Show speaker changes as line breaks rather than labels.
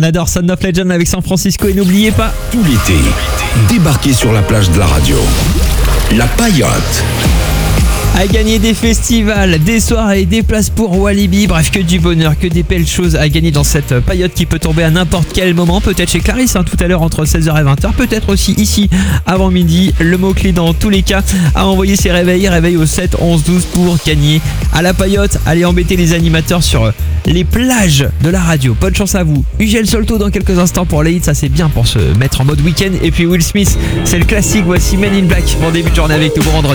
On adore Son of Legend avec San Francisco et n'oubliez pas,
tout l'été, débarquez sur la plage de la radio. La Paillote.
à gagner des festivals, des soirées, des places pour Walibi, bref que du bonheur, que des belles choses à gagner dans cette paillote qui peut tomber à n'importe quel moment, peut-être chez Clarisse tout à l'heure entre 16h et 20h, peut-être aussi ici avant midi. Le mot-clé dans tous les cas à envoyer ses réveils au 7 11 12 pour gagner à la paillote. Allez embêter les animateurs sur les plages de la radio. Bonne chance à vous. Ugel Solto dans quelques instants pour les hits, ça c'est bien pour se mettre en mode week-end. Et puis Will Smith, c'est le classique, voici Men in Black. Bon début de journée avec nous, bon vendredi.